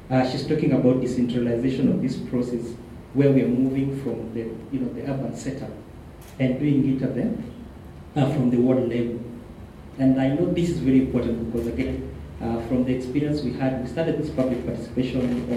she's talking about decentralization of this process, where we are moving from the urban setup and doing it at from the world level. And I know this is very important because, again, from the experience we had, we started this public participation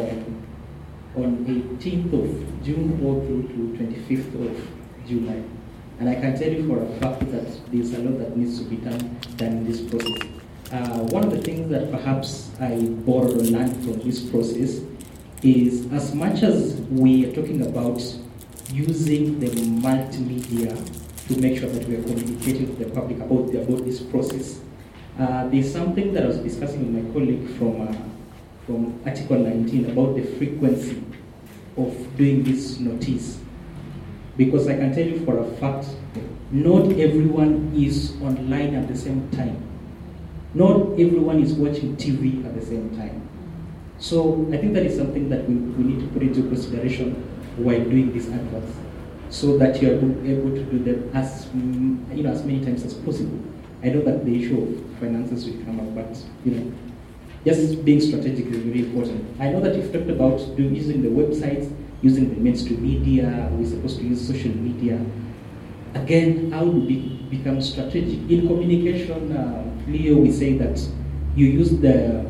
on 18th of June all through to 25th of July. And I can tell you for a fact that there's a lot that needs to be done in this process. One of the things that perhaps I borrowed or learned from this process is, as much as we are talking about using the multimedia to make sure that we are communicating to the public about this process, there's something that I was discussing with my colleague from Article 19 about the frequency of doing this notice. Because I can tell you for a fact, not everyone is online at the same time. Not everyone is watching TV at the same time. So I think that is something that we need to put into consideration while doing these adverts, so that you are able to do them as many times as possible. I know that the issue of finances will come up, but just being strategic is very important. I know that you've talked about using the websites, using the mainstream media. We're supposed to use social media. Again, how do we become strategic in communication? Leo, we say that you use the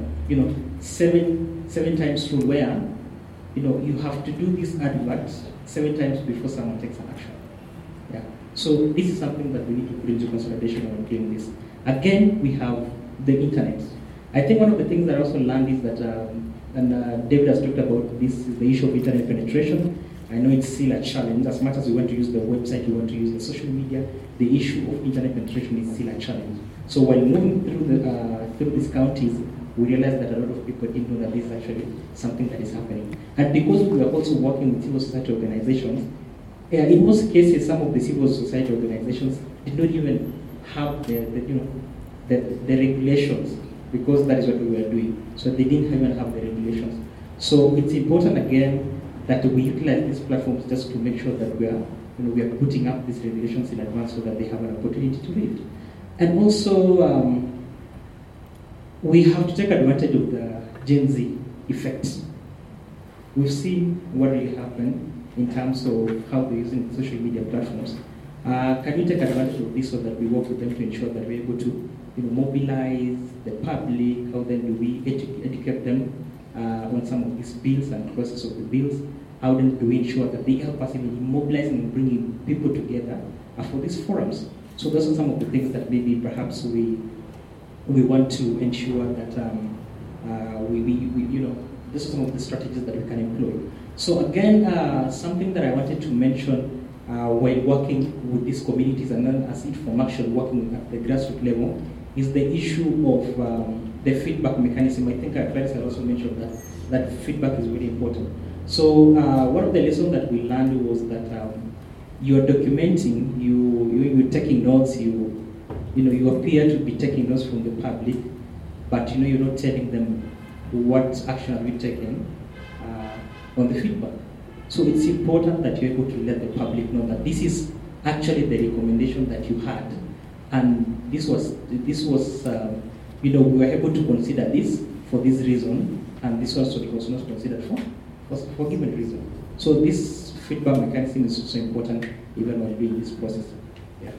seven times rule, where you have to do this advert 7 times before someone takes an action. Yeah. So this is something that we need to put into consideration when doing this. Again, we have the internet. I think one of the things that I also learned is that, and David has talked about this, is the issue of internet penetration. I know it's still a challenge. As much as we want to use the website, we want to use the social media, the issue of internet penetration is still a challenge. So while moving through these counties, we realized that a lot of people didn't know that this is actually something that is happening. And because we are also working with civil society organizations, in most cases, some of the civil society organizations did not even have the regulations, because that is what we were doing. So they didn't even have the regulations. So it's important, again, that we utilize these platforms just to make sure that we are putting up these regulations in advance so that they have an opportunity to read. And also, we have to take advantage of the Gen Z effect. We've seen what really happened in terms of how they're using social media platforms. Can we take advantage of this so that we work with them to ensure that we're able to mobilize the public? How then do we educate them on some of these bills and the process of the bills? How then do we ensure that they help us in mobilizing and bringing people together for these forums? So those are some of the things that maybe perhaps we want to ensure that this is some of the strategies that we can employ. So again, something that I wanted to mention while working with these communities, and then as Inform-Action working at the grassroots level, is the issue of the feedback mechanism. I think Clarissa also mentioned that feedback is really important. So one of the lessons that we learned was that you're documenting, you're taking notes, you appear to be taking notes from the public, but you're not telling them what action have you taken on the feedback. So it's important that you're able to let the public know that this is actually the recommendation that you had, and this was we were able to consider this for this reason, and this was not considered for given reason. So this feedback mechanism is also important even while doing this process. Yeah.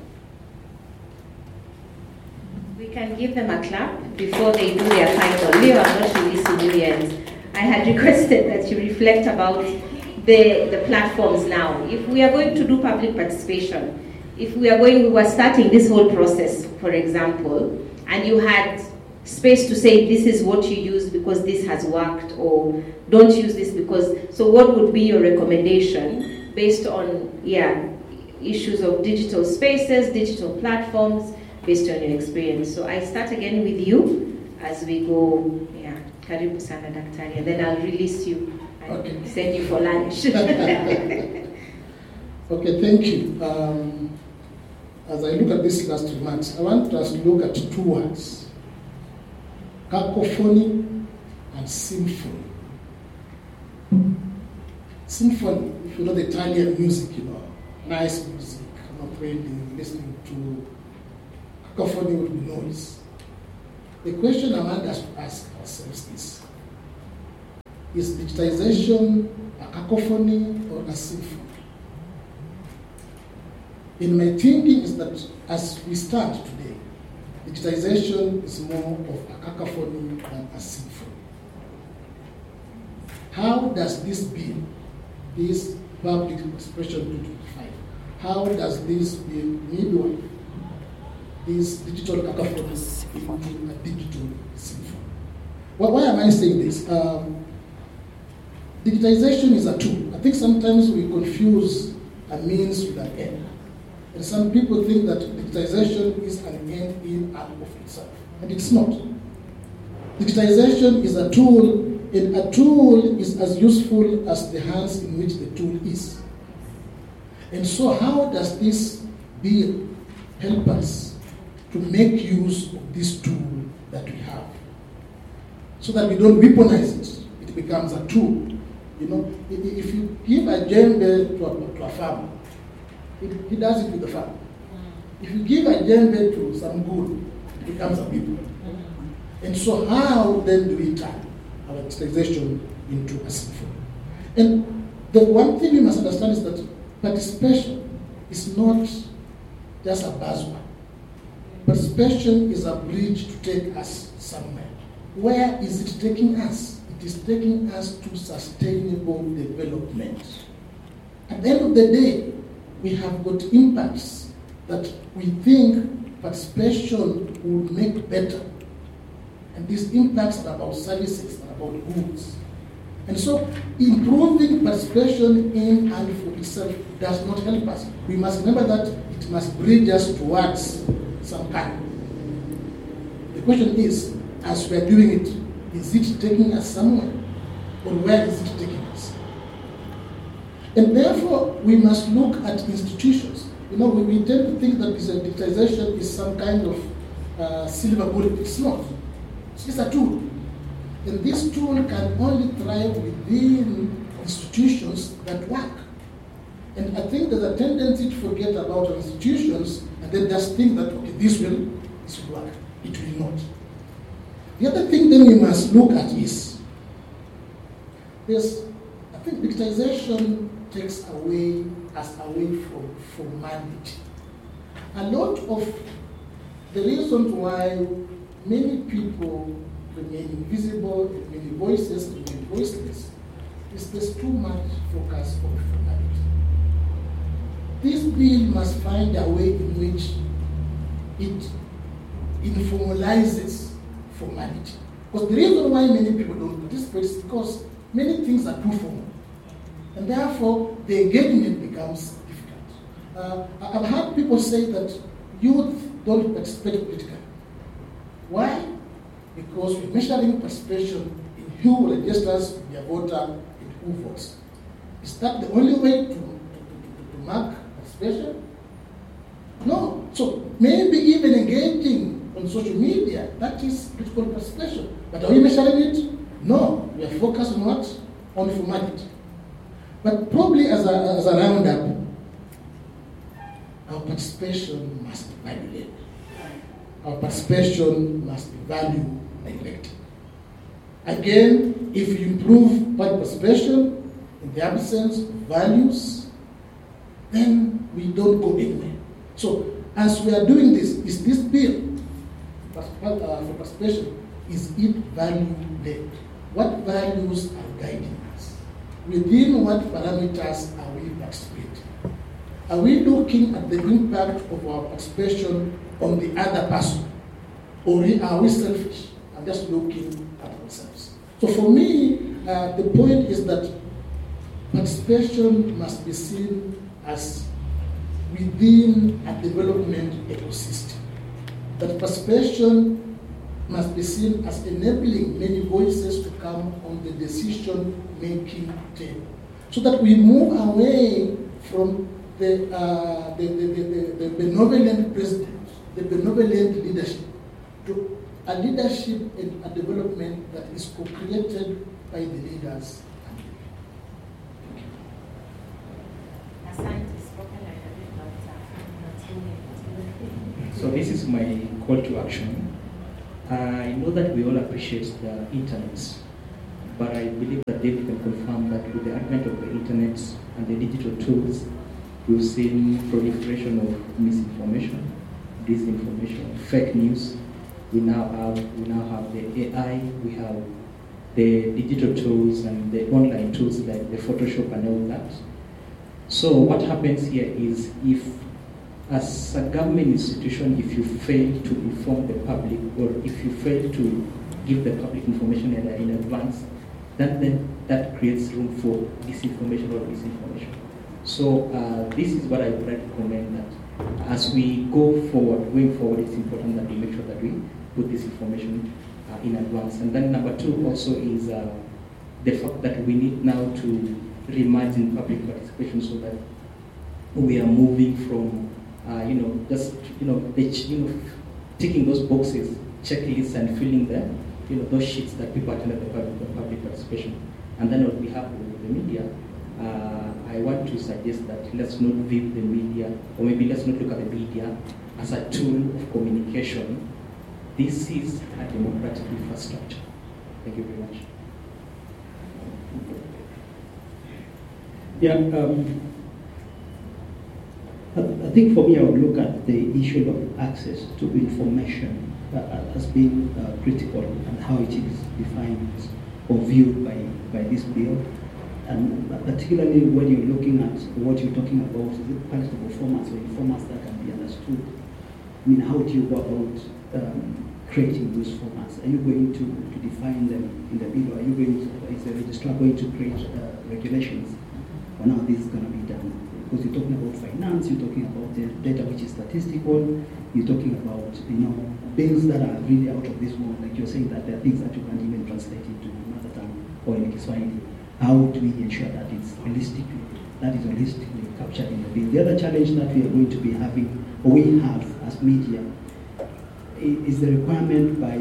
We can give them a clap before they do their title. Leo, I'm not releasing you yet. I had requested that you reflect about the platforms now. If we are going to do public participation, we were starting this whole process, for example, and you had space to say this is what you use because this has worked, or don't use this because, so what would be your recommendation based on issues of digital spaces, digital platforms, based on your experience? So I start again with you as we go, karibu sana daktari, and then I'll release you and send you for lunch. Okay, thank you. As I look at these last remarks, I want us to look at 2 words: cacophony and symphony. Symphony, if you know the Italian music, nice music, listening to. Cacophony would be noise. The question I want us to ask ourselves is, is digitization a cacophony or a symphony? In my thinking is that as we stand today, digitization is more of a cacophony than a symphony. How does this bill, this Public Expression 225, how does this bill midwife this digital cacophony into a digital symphony? Well, why am I saying this? Digitization is a tool. I think sometimes we confuse a means with an end. And some people think that digitization is an end in and of itself. And it's not. Digitization is a tool, and a tool is as useful as the hands in which the tool is. And so how does this bill help us to make use of this tool that we have? So that we don't weaponize it. It becomes a tool. You know, if you give a djembe to a farmer, he does it with the farm. If you give a djembe to some good, it becomes a people. And so how then do we turn our digitization into a symphony? And the one thing we must understand is that participation is not just a buzzword. Participation is a bridge to take us somewhere. Where is it taking us? It is taking us to sustainable development. At the end of the day, we have got impacts that we think participation will make better. And these impacts are about services and about goods. And so improving participation in and for itself does not help us. We must remember that it must bridge us towards some kind. The question is, as we are doing it, is it taking us somewhere? Or where is it taking us? And therefore, we must look at institutions. You know, we tend to think that digitization is some kind of silver bullet. It's not. It's just a tool. And this tool can only thrive within institutions that work. And I think there's a tendency to forget about our institutions and then just think that, okay, this will work. It will not. The other thing then we must look at is, I think digitization takes us away from formality. A lot of the reasons why many people remain invisible, and many voices remain voiceless, is there's too much focus on formality. This bill must find a way in which it informalizes formality. Because the reason why many people don't participate is because many things are too formal. And therefore, the engagement becomes difficult. I've heard people say that youth don't participate politically. Why? Because we're measuring participation in who registers their voter and who votes. Is that the only way to mark participation? No. So maybe even engaging on social media, that is political participation. But are we measuring it? No. We are focused on what? On formality. But probably as a roundup, our participation must be valued. Our participation must be value neglected. Again, if you improve participation in the absence of values, then we don't go anywhere. So, as we are doing this, is this bill for participation, is it value-led? What values are guiding us? Within what parameters are we participating? Are we looking at the impact of our participation on the other person? Or are we selfish and just looking at ourselves? So for me, the point is that participation must be seen as within a development ecosystem. That participation must be seen as enabling many voices to come on the decision-making table. So that we move away from the benevolent president, the benevolent leadership, to a leadership and a development that is co-created by the leaders. So this is my call to action. I know that we all appreciate the internet but I believe that David can confirm that with the advent of the internet and the digital tools, we've seen proliferation of misinformation, disinformation, fake news. We now have the AI, we have the digital tools and the online tools like the Photoshop and all that. So what happens here is, if as a government institution, if you fail to inform the public, or if you fail to give the public information in advance, then that creates room for disinformation or misinformation. So this is what I would like to recommend, that as we going forward, it's important that we make sure that we put this information in advance. And then number two also is the fact that we need now to reimagine public participation, so that we are moving from ticking those boxes, checklists, and filling those sheets that people attended the public participation. And then on behalf of the media, I want to suggest that let's not view the media, or maybe let's not look at the media as a tool of communication. This is a democratic infrastructure. Thank you very much. Yeah, I think for me, I would look at the issue of access to information as being critical, and how it is defined or viewed by this bill. And particularly when you're looking at what you're talking about, is it palatable formats or formats that can be understood? I mean, how do you go about creating those formats? Are you going to define them in the bill, or are you going to, is the registrar going to create regulations on how this is going to be done? Because you're talking about finance, you're talking about the data which is statistical, you're talking about bills that are really out of this world. Like you're saying that there are things that you can't even translate into mother tongue or in Kiswahili. How do we ensure that it's holistically captured in the bill? The other challenge that we are going to be having, or we have as media, is the requirement by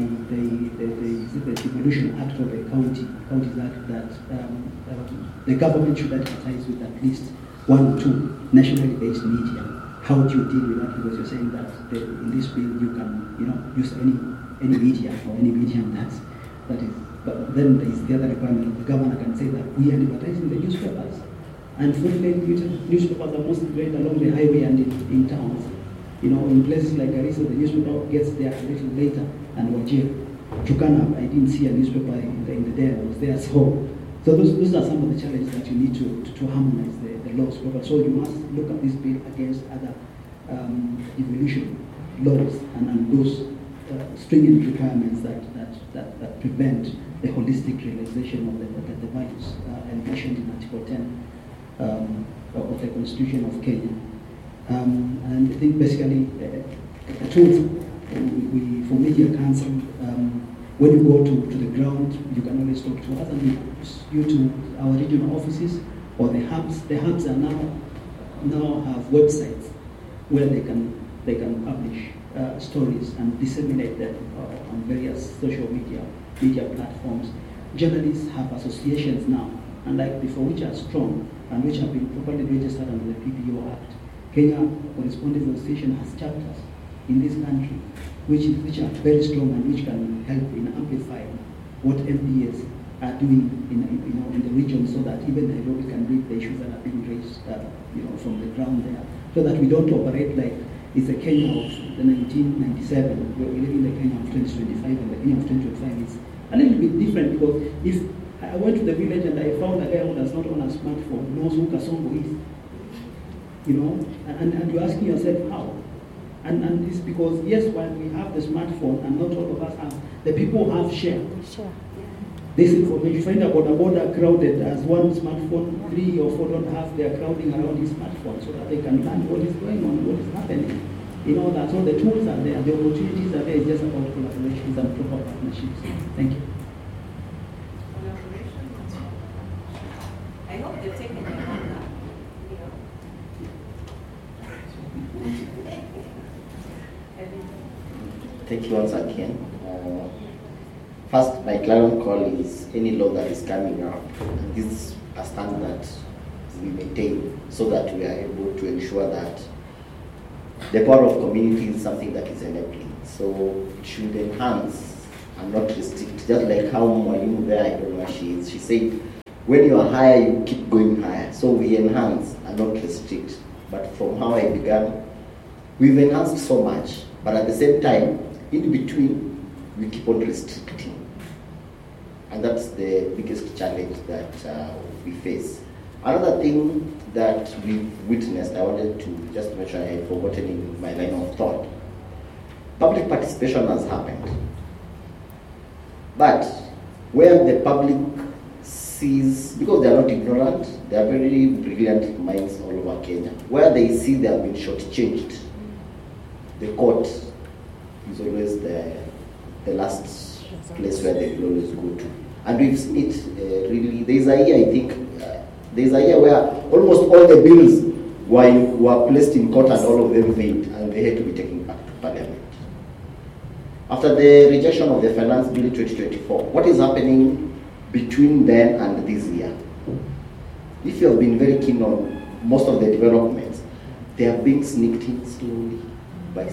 the Devolution Act of the Counties Act that the government should advertise with at least 1 or 2 nationally based media. How do you deal with that? Because you're saying that in this bill you can use any media or any medium that is. But then there is the other requirement. The governor can say that we are advertising the newspapers. And fortunately, newspapers are mostly read along the highway and in towns. In places like Garissa, the newspaper gets there a little later, and Wajir. Turkana, I didn't see a newspaper in the day I was there. So those are some of the challenges that you need to harmonize the laws. So you must look at this bill against other devolution laws and those stringent requirements that prevent the holistic realization of the values envisioned in Article 10 of the Constitution of Kenya. And I think basically the tools for Media Council, when you go to the ground, you can always talk to us, and you to our regional offices or the hubs. The hubs are now have websites where they can publish stories and disseminate them on various social media platforms. Journalists have associations now, unlike before, which are strong and which have been properly registered under the PPO Act. Kenya Correspondents Association has chapters in this country which are very strong and which can help in amplifying what MPs are doing in the region, so that even Nairobi can read the issues that are being raised from the ground there, so that we don't operate like it's a Kenya of the 1997, where we live in the Kenya of 2025, and the Kenya of 2025 is a little bit different. Because if I went to the village and I found a guy who does not own a smartphone, knows who Kasongo is, and you're asking yourself how. And it's because, yes, while we have the smartphone, and not all of us have, the people have shared this information. You find a border crowded as one smartphone, 3 or 4 don't have, they are crowding around his smartphone so that they can learn what is going on, what is happening. That's all. The tools are there, the opportunities are there. It's just about collaborations and proper partnerships. Thank you. I hope they've taken their hand up. Thank you once again. First, my clarion call is any law that is coming up, and this is a standard that we maintain so that we are able to ensure that the power of community is something that is enabling. So it should enhance and not restrict. Just like how Mwalimu there, I don't know where she is, she said, when you are higher, you keep going higher. So we enhance and not restrict. But from how I began, we've enhanced so much, but at the same time, in between, we keep on restricting. And that's the biggest challenge that we face. Another thing that we've witnessed, I wanted to just mention, I had forgotten in my line of thought. Public participation has happened. But where the public sees, because they are not ignorant, they are very brilliant minds all over Kenya, where they see they have been shortchanged, the court is always the last place where they will always go to. And we've seen it really, there's a year, I think, there's a year where almost all the bills were placed in court and all of them failed, and they had to be taken back to Parliament. After the rejection of the Finance Bill 2024, what is happening between then and this year? If you have been very keen on most of the developments, they are being sneaked in slowly by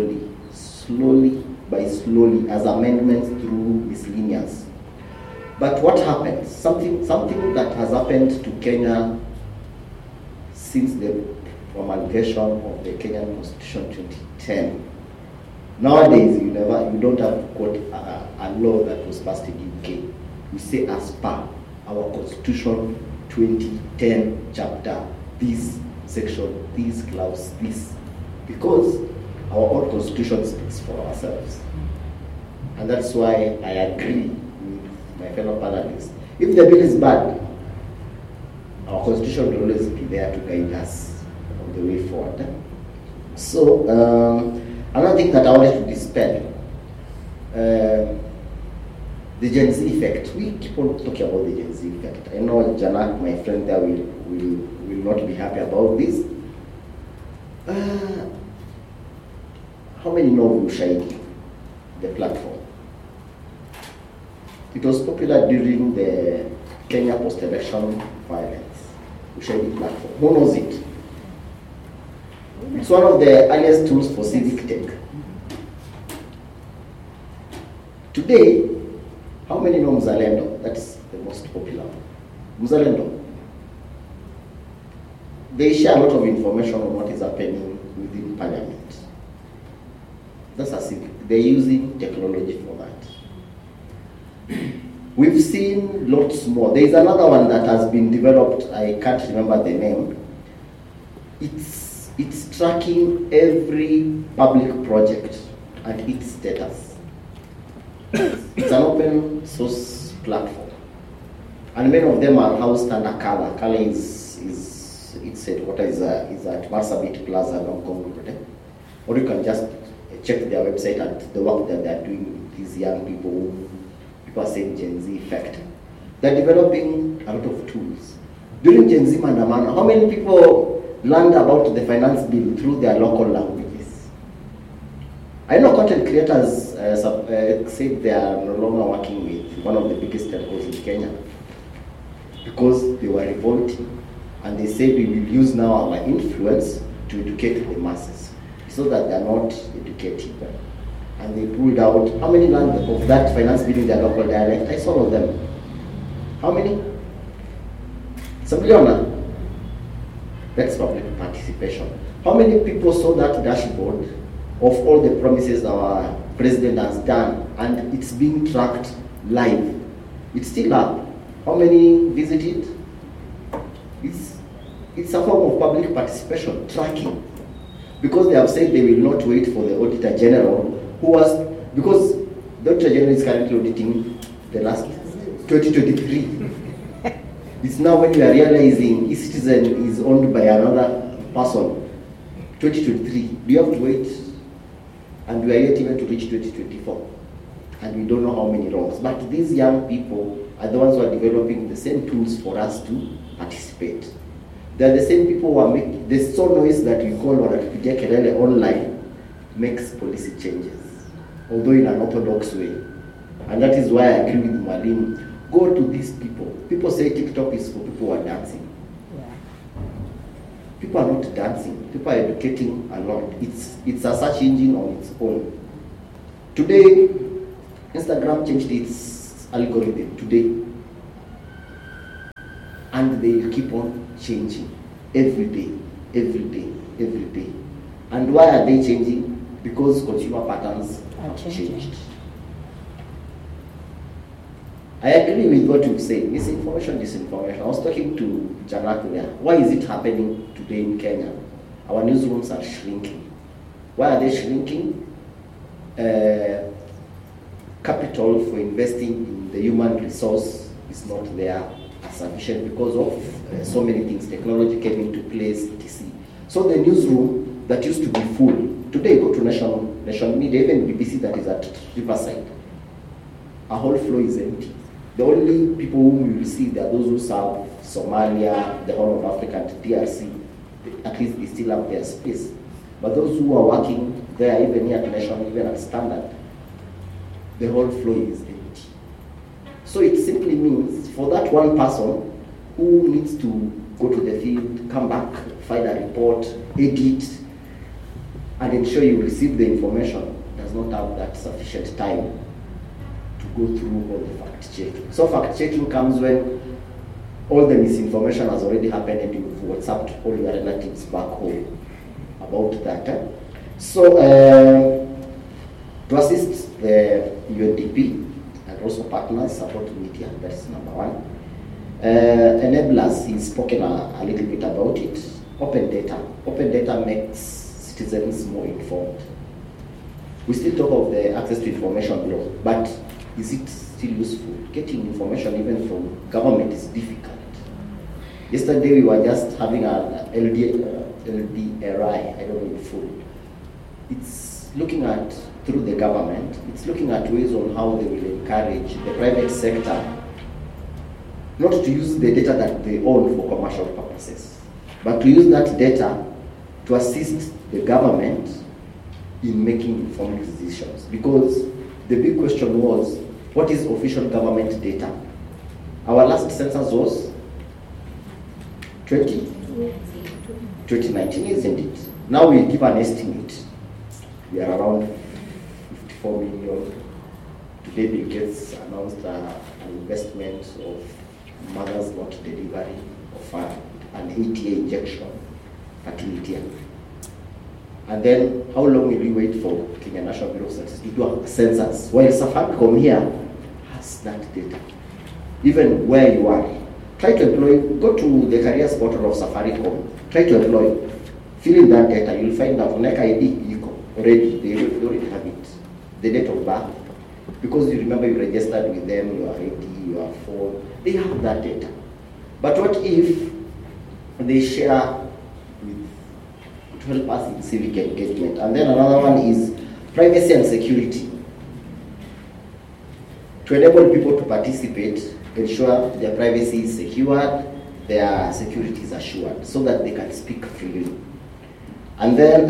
slowly as amendments through miscellaneous. But what happens? Something that has happened to Kenya since the promulgation of the Kenyan Constitution 2010. Nowadays, you don't have to quote a law that was passed in UK. We say as per our Constitution 2010 chapter, this section, this clause, this, because our own Constitution speaks for ourselves. And that's why I agree with my fellow panelists. If the bill is bad, our Constitution will always be there to guide us on the way forward. So, another thing that I wanted to dispel, the Gen Z effect. We keep on talking about the Gen Z effect. I know Janak, my friend there, will not be happy about this. How many know Ushahidi, the platform? It was popular during the Kenya post-election violence. Ushahidi platform. Who knows it? It's one of the earliest tools for civic tech. Today, how many know Mzalendo? That's the most popular. Mzalendo. They share a lot of information on what is happening within Parliament. That's a civic. They're using technology for that. We've seen lots more. There is another one that has been developed. I can't remember the name. It's tracking every public project and its status. It's an open source platform, and many of them are housed under Kala. Kala is its headquarters is at Marsabit Plaza, Ngong. Or you can just check their website and the work that they're doing with these young people. People are saying Gen Z effect. They're developing a lot of tools. During Gen Z Mandamano, how many people learned about the finance bill through their local languages? I know content creators said they are no longer working with one of the biggest telcos in Kenya because they were revolting, and they said we will use now our influence to educate the masses so that they are not educated. And they pulled out how many learned of that finance bill in their local dialect. I saw all of them. How many? Samiliona. That's public participation. How many people saw that dashboard of all the promises our president has done, and it's being tracked live? It's still up. How many visited? It's a form of public participation, tracking. Because they have said they will not wait for the Auditor General, because the Auditor General is currently auditing the last 2023. It's now when we are realizing eCitizen is owned by another person. 2023. Do you have to wait? And we are yet even to reach 2024. And we don't know how many wrongs. But these young people are the ones who are developing the same tools for us to participate. They're the same people who are making the so noise that we call Wanapigia Kelele online makes policy changes, although in an orthodox way. And that is why I agree with Mwalimu. Go to these people. People say TikTok is for people who are dancing. Yeah. People are not dancing. People are educating a lot. It's a search engine on its own. Today, Instagram changed its algorithm today, and they keep on changing every day, every day, every day. And why are they changing? Because consumer patterns have changed. I agree with what you say. Misinformation, disinformation. I was talking to Janak there. Why is it happening today in Kenya? Our newsrooms are shrinking. Why are they shrinking? Capital for investing in the human resource is not there as sufficient because of so many things. Technology came into place, etc. So the newsroom that used to be full, today go to Nation Media, even BBC that is at Riverside, a whole floor is empty. The only people whom you will see, there are those who serve Somalia, the Horn of Africa, and DRC. At least they still have their space. But those who are working there, even here at Nation, even at Standard, the whole floor is empty. So it simply means for that one person who needs to go to the field, come back, file a report, edit, and ensure you receive the information, does not have that sufficient time to go through all the fact-checking. So fact-checking comes when all the misinformation has already happened and you've WhatsApped all your relatives back home about that. So to assist the UNDP and also partners, support media, that's number one. Enablers, he's spoken a little bit about it. Open data. Open data makes citizens more informed. We still talk of the access to information law, but is it still useful? Getting information even from government is difficult. Yesterday we were just having an LDRI, I don't know if full. It's looking at, through the government, it's looking at ways on how they will encourage the private sector not to use the data that they own for commercial purposes, but to use that data to assist the government in making informed decisions. Because the big question was, what is official government data? Our last census was 2019, isn't it? Now we give an estimate. We are around 54 million. Today Bill Gates announced an investment of mothers not delivery of an ATA injection, fertility. And then how long will we wait for Kenya National Bureau of Statistics to do a census? While Safaricom here has that data. Even where you are, try to employ, go to the careers portal of Safaricom, try to employ, fill in that data, you'll find out NEC ID already, they already have it, the date of birth. Because you remember you registered with them, your ID, your phone, they have that data. But what if they share with, to help us in civic engagement? And then another one is privacy and security. To enable people to participate, ensure their privacy is secured, their security is assured, so that they can speak freely. And then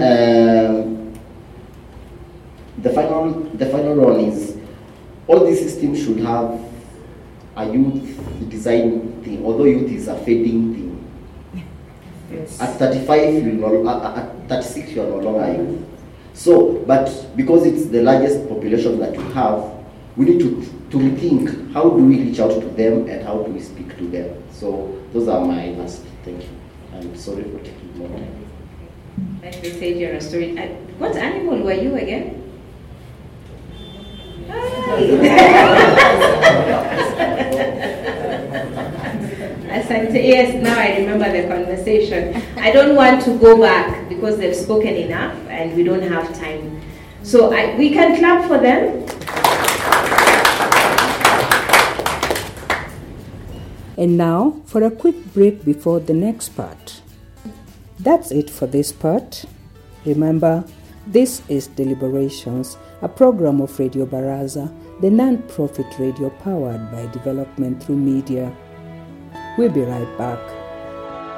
the final one is, all these systems should have a youth design thing, although youth is a fading thing. Yes. At 35, at 36, you are no longer youth. So, but because it's the largest population that we have, we need to rethink how do we reach out to them and how do we speak to them. So those are my last. Thank you. I'm sorry for taking more time. Let me say your story. What animal were you again? Asante, yes, now I remember the conversation. I don't want to go back because they've spoken enough and we don't have time. So we can clap for them. And now for a quick break before the next part. That's it for this part. Remember, this is Deliberations, a program of Radio Baraza, the non-profit radio powered by development through media. We'll be right back.